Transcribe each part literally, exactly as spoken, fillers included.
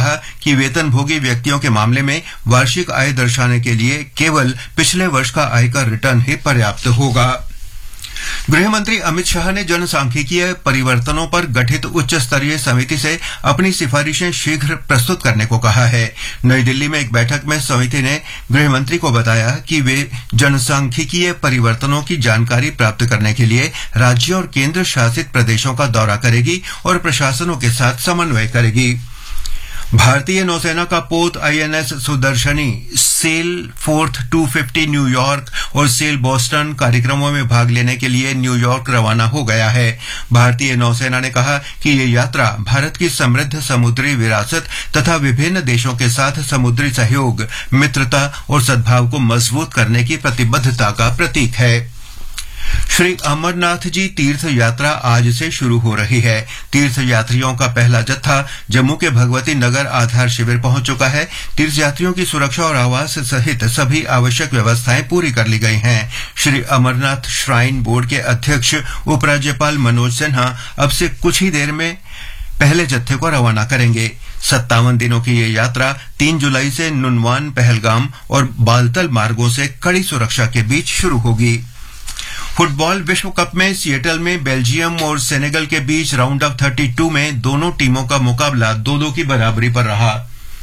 कहा कि वेतनभोगी व्यक्तियों के मामले में वार्षिक आय दर्शाने के लिए केवल पिछले वर्ष का आयकर रिटर्न ही पर्याप्त होगा। गृहमंत्री अमित शाह ने जनसांख्यिकीय परिवर्तनों पर गठित उच्च स्तरीय समिति से अपनी सिफारिशें शीघ्र प्रस्तुत करने को कहा है। नई दिल्ली में एक बैठक में समिति ने गृहमंत्री को बताया कि वे जनसांख्यिकीय परिवर्तनों की जानकारी प्राप्त करने के लिए राज्यों और केंद्र शासित प्रदेशों का दौरा करेगी और प्रशासनों के साथ समन्वय करेगी। भारतीय नौसेना का पोत INS Sudarshani cell fourth to fifty New York और सेल बोस्टन कार्यक्रमों में भाग लेने के लिए न्यूयॉर्क रवाना हो गया है। भारतीय नौसेना ने कहा कि ये यात्रा भारत की समृद्ध समुद्री विरासत तथा विभिन्न देशों के साथ समुद्री सहयोग, मित्रता और सद्भाव को मजबूत करने की प्रतिबद्धता का प्रतीक है। श्री अमरनाथ जी तीर्थ यात्रा आज से शुरू हो रही है। तीर्थ यात्रियों का पहला जत्था जम्मू के भगवती नगर आधार शिविर पहुंच चुका है। तीर्थ यात्रियों की सुरक्षा और आवास सहित सभी आवश्यक व्यवस्थाएं पूरी कर ली गई हैं। श्री अमरनाथ श्राइन बोर्ड के अध्यक्ष उपराज्यपाल मनोज सिन्हा अब से कुछ ही देर में पहले जत्थे को रवाना करेंगे। सत्तावन दिनों की ये यात्रा तीन जुलाई से नुनवान, पहलगाम और बालतल मार्गों से कड़ी सुरक्षा के बीच शुरू होगी। फुटबॉल विश्व कप में सिएटल में बेल्जियम और सेनेगल के बीच राउंड ऑफ थर्टी टू में दोनों टीमों का मुकाबला दो दो की बराबरी पर रहा।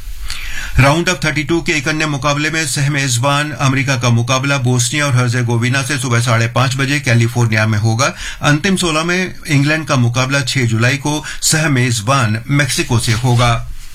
राउंड ऑफ थर्टी टू के एक अन्य मुकाबले में सह मेजबान अमेरिका का मुकाबला बोस्निया और हर्जेगोविना से सुबह साढ़े पांच बजे कैलिफोर्निया में होगा। अंतिम सोलह में इंग्लैंड का मुकाबला छह जुलाई को सह मेजबान मेक्सिको से होगा।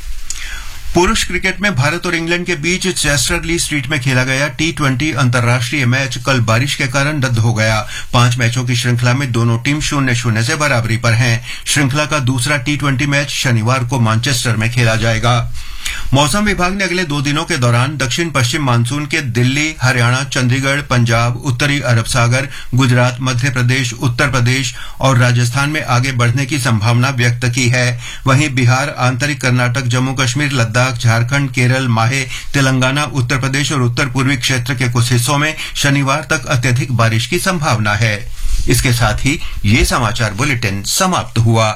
पुरुष क्रिकेट में भारत और इंग्लैंड के बीच चेस्टरली स्ट्रीट में खेला गया टी ट्वेंटी अंतर्राष्ट्रीय मैच कल बारिश के कारण रद्द हो गया। पांच मैचों की श्रृंखला में दोनों टीम शून्य शून्य से बराबरी पर हैं। श्रृंखला का दूसरा टी ट्वेंटी मैच शनिवार को मैनचेस्टर में खेला जाएगा। मौसम विभाग ने अगले दो दिनों के दौरान दक्षिण पश्चिम मानसून के दिल्ली, हरियाणा, चंडीगढ़, पंजाब, उत्तरी अरब सागर, गुजरात, मध्य प्रदेश, उत्तर प्रदेश और राजस्थान में आगे बढ़ने की संभावना व्यक्त की है। वहीं बिहार, आंतरिक कर्नाटक, जम्मू कश्मीर, लद्दाख, झारखंड, केरल, माहे, तेलंगाना, उत्तर प्रदेश और उत्तर पूर्वी क्षेत्र के कुछ हिस्सों में शनिवार तक अत्यधिक बारिश की संभावना है। इसके साथ ही ये समाचार बुलेटिन समाप्त हुआ।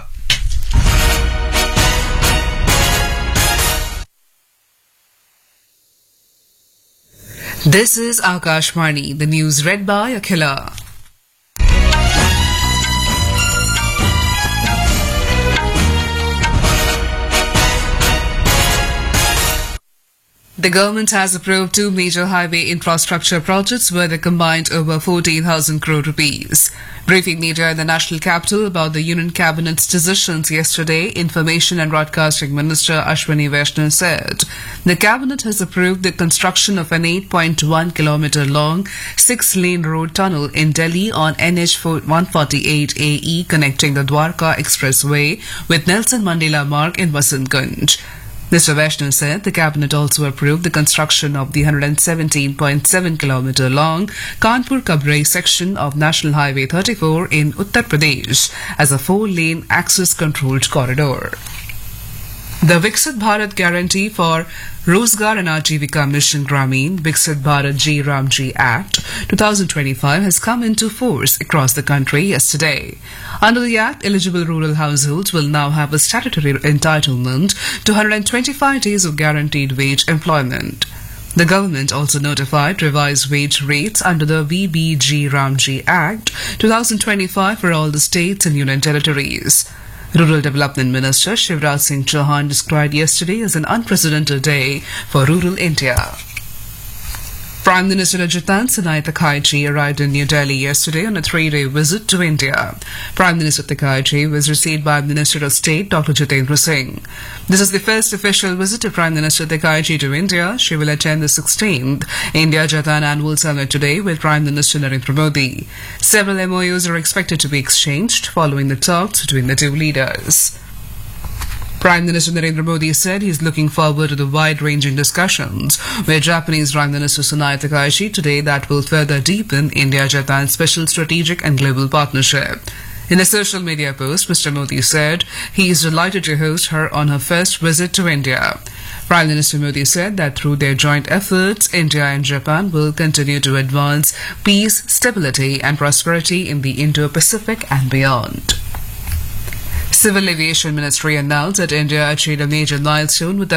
This is Akashvani, the news read by Akhila. The government has approved two major highway infrastructure projects worth a combined over fourteen thousand crore rupees. Briefing media in the national capital about the Union Cabinet's decisions yesterday, Information and Broadcasting Minister Ashwini Vaishnaw said the Cabinet has approved the construction of an eight point one kilometre long six-lane road tunnel in Delhi on N H one forty-eight A E connecting the Dwarka Expressway with Nelson Mandela Marg in Vasantganj. Mister Vaishnaw said the Cabinet also approved the construction of the one hundred seventeen point seven kilometre long Kanpur-Kabrai section of National Highway thirty-four in Uttar Pradesh as a four-lane access-controlled corridor. The Viksit Bharat Guarantee for Rozgar and Ajivika Mission Grameen Viksit Bharat Ji Ramji Act twenty twenty-five has come into force across the country yesterday. Under the Act, eligible rural households will now have a statutory entitlement to one hundred twenty-five days of guaranteed wage employment. The government also notified revised wage rates under the V B G Ramji Act twenty twenty-five for all the states and union territories. Rural Development Minister Shivraj Singh Chauhan described yesterday as an unprecedented day for rural India. Prime Minister Rajasthan Sanai Thakai arrived in New Delhi yesterday on a three-day visit to India. Prime Minister Thakai was received by Minister of State Doctor Jitendra Singh. This is the first official visit of Prime Minister Thakai to India. She will attend the sixteenth India-Japan Annual Summit today with Prime Minister Narendra Modi. Several M O Us are expected to be exchanged following the talks between the two leaders. Prime Minister Narendra Modi said he is looking forward to the wide-ranging discussions with Japanese Prime Minister Sanai Takahashi today that will further deepen India-Japan special strategic and global partnership. In a social media post, Mister Modi said he is delighted to host her on her first visit to India. Prime Minister Modi said that through their joint efforts, India and Japan will continue to advance peace, stability and prosperity in the Indo-Pacific and beyond. Civil Aviation Ministry announced that India achieved a major milestone with the